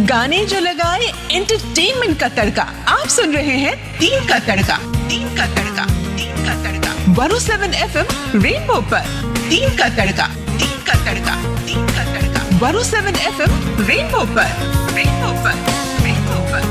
गाने जो लगाए एंटरटेनमेंट का तड़का। आप सुन रहे हैं तीन का तड़का, तीन का तड़का, तीन का तड़का 107 FM रेनबो पर। तीन का तड़का, तीन का तड़का, तीन का तड़का 107 FM रेनबो पर, रेनबो पर, रेनबो पर।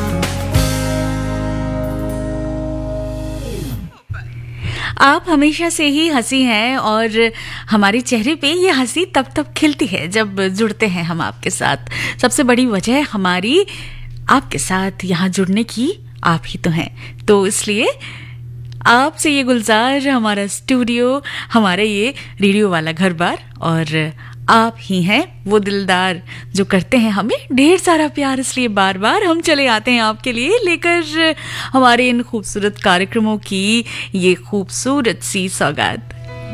आप हमेशा से ही हंसी हैं और हमारे चेहरे पे ये हंसी तब खिलती है जब जुड़ते हैं हम आपके साथ। सबसे बड़ी वजह हमारी आपके साथ यहाँ जुड़ने की आप ही तो हैं। तो इसलिए आपसे ये गुलजार, हमारा स्टूडियो, हमारा ये रेडियो वाला घर बार, और आप ही हैं वो दिलदार जो करते हैं हमें ढेर सारा प्यार। इसलिए बार बार हम चले आते हैं आपके लिए लेकर हमारे इन खूबसूरत कार्यक्रमों की ये खूबसूरत सी सौगात।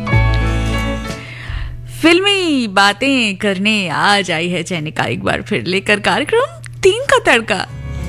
फिल्मी बातें करने आज आई है चैनिका एक बार फिर लेकर कार्यक्रम तीन का तड़का।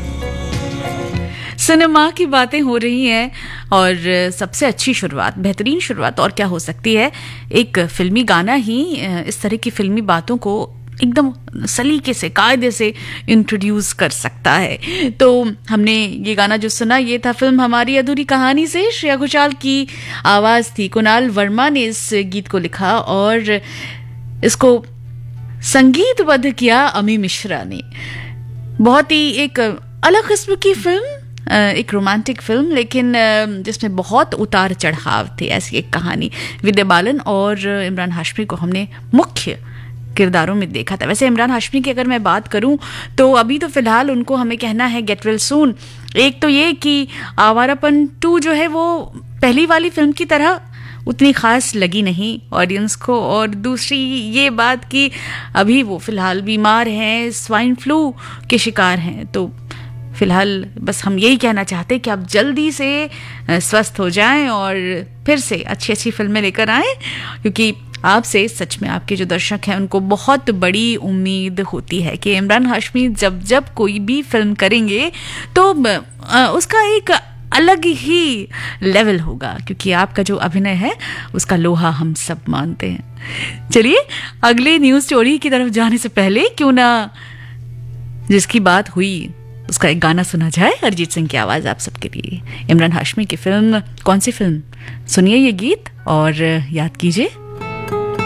सिनेमा की बातें हो रही हैं और सबसे अच्छी शुरुआत, बेहतरीन शुरुआत और क्या हो सकती है। एक फिल्मी गाना ही इस तरह की फिल्मी बातों को एकदम सलीके से, कायदे से इंट्रोड्यूस कर सकता है। तो हमने ये गाना जो सुना ये था फिल्म हमारी अधूरी कहानी से। श्रेया घोषाल की आवाज़ थी, कुणाल वर्मा ने इस गीत को लिखा और इसको संगीतबद्ध किया अमी मिश्रा ने। बहुत ही एक अलग किस्म की फिल्म, एक रोमांटिक फिल्म, लेकिन जिसमें बहुत उतार चढ़ाव थे। ऐसी एक कहानी। विद्या बालन और इमरान हाशमी को हमने मुख्य किरदारों में देखा था। वैसे इमरान हाशमी की अगर मैं बात करूं तो अभी तो फिलहाल उनको हमें कहना है गेट वेल सून। एक तो ये कि आवारापन 2 जो है वो पहली वाली फिल्म की तरह उतनी खास लगी नहीं ऑडियंस को, और दूसरी ये बात कि अभी वो फिलहाल बीमार हैं, स्वाइन फ्लू के शिकार हैं। तो फिलहाल बस हम यही कहना चाहते हैं कि आप जल्दी से स्वस्थ हो जाएं और फिर से अच्छी अच्छी फिल्में लेकर आएं, क्योंकि आपसे सच में आपके जो दर्शक हैं उनको बहुत बड़ी उम्मीद होती है कि इमरान हाशमी जब कोई भी फिल्म करेंगे तो उसका एक अलग ही लेवल होगा, क्योंकि आपका जो अभिनय है उसका लोहा हम सब मानते हैं। चलिए अगले न्यूज़ स्टोरी की तरफ जाने से पहले क्यों ना जिसकी बात हुई उसका एक गाना सुना जाए। अरिजीत सिंह की आवाज़ आप सबके लिए। इमरान हाशमी की फिल्म, कौन सी फिल्म? सुनिए ये गीत और याद कीजिए।